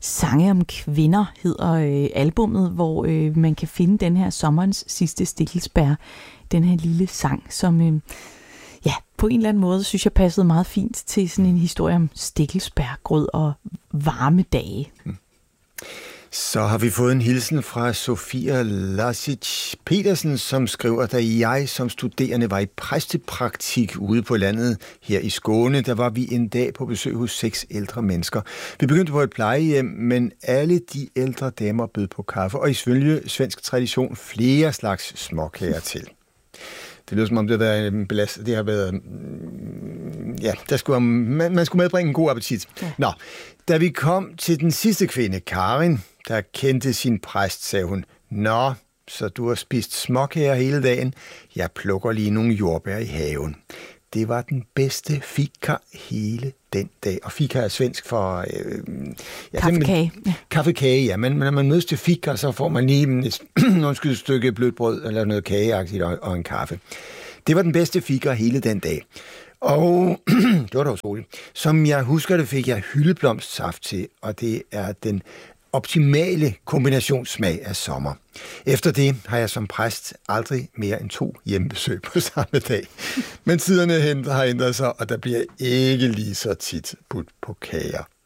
Sange om kvinder hedder albummet, hvor man kan finde den her Sommerens sidste stikkelsbær, den her lille sang, som på en eller anden måde, synes jeg, passede meget fint til sådan en historie om stikkelsbærgrød og varme dage. Så har vi fået en hilsen fra Sofia Lasic Petersen, som skriver, da jeg som studerende var i præstepraktik ude på landet her i Skåne, der var vi en dag på besøg hos 6 ældre mennesker. Vi begyndte på et plejehjem, men alle de ældre damer bød på kaffe, og ifølge svensk tradition flere slags småkager til. Det lyder som om det har været en belast. Det har været, man skulle medbringe en god appetit. Ja. Nå, da vi kom til den sidste kvinde, Karin, der kendte sin præst, sagde hun, nå, så du har spist småkager hele dagen. Jeg plukker lige nogle jordbær i haven. Det var den bedste fika hele den dag. Og fika er svensk for... kaffekage. Kaffekage, ja. Men når man mødes til fika, så får man lige et stykke blødt brød, eller noget kageagtigt og en kaffe. Det var den bedste fika hele den dag. Og det var da utroligt. Som jeg husker det, fik jeg hyldeblomstsaft til, og det er den optimale kombinationssmag af sommer. Efter det har jeg som præst aldrig mere end 2 hjemmebesøg på samme dag. Men tiderne har ændret sig, og der bliver ikke lige så tit budt på kager.